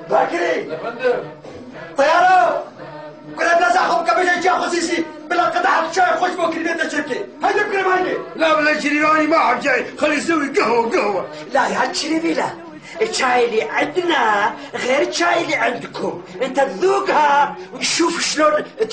باكري يا فندم. طياره كنا نزعهم كبيجة يا خصيصي بلا قطعة شاي خوش بوكري بيتنا شركة هيدا بكرة ماينة. لا ولا شريراني ما حد جاي، خلي يسوي قهوة. لا يا شريفي لا، الشاي اللي عندنا غير الشاي اللي عندكم، انت تذوقها وتشوف شلون